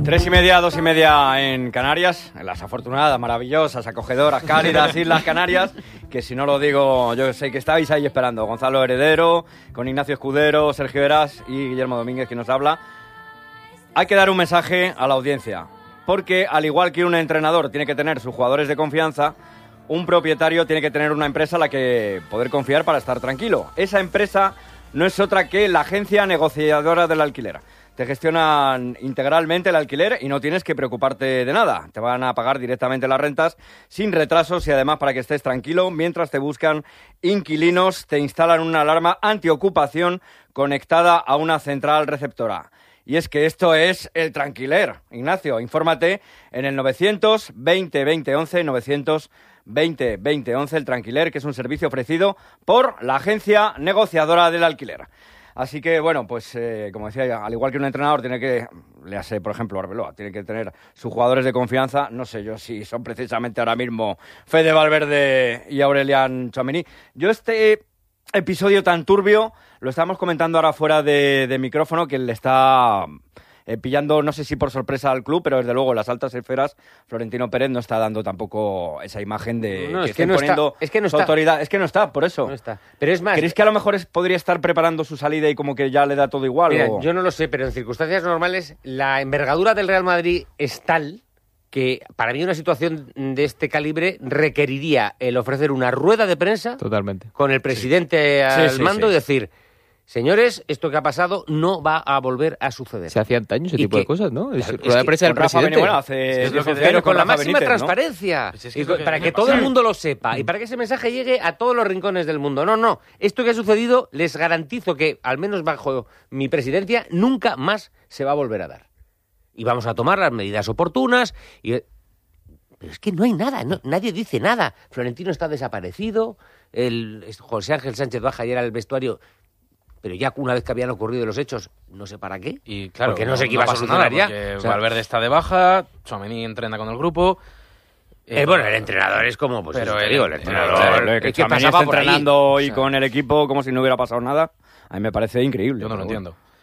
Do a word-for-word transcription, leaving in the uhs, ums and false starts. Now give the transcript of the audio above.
Tres y media, dos y media en Canarias, en las afortunadas, maravillosas, acogedoras, cálidas Islas Canarias, que si no lo digo, yo sé que estáis ahí esperando. Gonzalo Heredero, con Ignacio Escudero, Sergio Heras y Guillermo Domínguez, que nos habla. Hay que dar un mensaje a la audiencia, porque al igual que un entrenador tiene que tener sus jugadores de confianza, un propietario tiene que tener una empresa a la que poder confiar para estar tranquilo. Esa empresa no es otra que la agencia negociadora del alquiler. Te gestionan integralmente el alquiler y no tienes que preocuparte de nada. Te van a pagar directamente las rentas sin retrasos y además para que estés tranquilo, mientras te buscan inquilinos, te instalan una alarma antiocupación conectada a una central receptora. Y es que esto es el Tranquiler. Ignacio, infórmate en el novecientos veinte veinte once, novecientos veinte veinte once, el Tranquiler, que es un servicio ofrecido por la agencia negociadora del alquiler. Así que, bueno, pues, eh, como decía, al igual que un entrenador tiene que, le hace, por ejemplo, Arbeloa, tiene que tener sus jugadores de confianza, no sé yo si son precisamente ahora mismo Fede Valverde y Aurelian Tchouaméni. Yo este episodio tan turbio lo estamos comentando ahora fuera de, de micrófono, que le está eh, pillando, no sé si por sorpresa al club, pero desde luego en las altas esferas Florentino Pérez no está dando tampoco esa imagen de no, que es que estén no poniendo está, es que no su está. autoridad. Es que no está, por eso. No está. Pero es más, ¿Creéis que a lo mejor es, podría estar preparando su salida y como que ya le da todo igual? Mira, o... yo no lo sé, pero en circunstancias normales la envergadura del Real Madrid es tal que para mí una situación de este calibre requeriría el ofrecer una rueda de prensa Totalmente. con el presidente sí. al sí, sí, mando sí. y decir, señores, esto que ha pasado no va a volver a suceder. Se hacía antaño ese Y tipo que, de cosas, ¿no? Es, es rueda de que prensa del con Rafa presidente. Benítez, bueno, hace Es diez, que, once pero años con la Rafa máxima Benítez, ¿no? transparencia, Pues es que y es lo con- que para me que pasa. todo el mundo lo sepa y para que ese mensaje llegue a todos los rincones del mundo. No, no, esto que ha sucedido les garantizo que, al menos bajo mi presidencia, nunca más se va a volver a dar. Y vamos a tomar las medidas oportunas y... Pero es que no hay nada, no, nadie dice nada. Florentino está desaparecido, el José Ángel Sánchez baja ayer al vestuario, pero ya una vez que habían ocurrido los hechos, no sé para qué. Y claro, porque no sé qué iba a pasa solucionar nada, ya. porque O sea, Valverde está de baja, Tchouaméni entrena con el grupo. eh, bueno, el entrenador es como, pues pero eso te el- digo, el el- entrenador Lo de que es que Tchouaméni pasaba esté por ahí. entrenando hoy O sea, con el equipo como si no hubiera pasado nada, a mí me parece increíble. Yo no lo pero bueno. entiendo.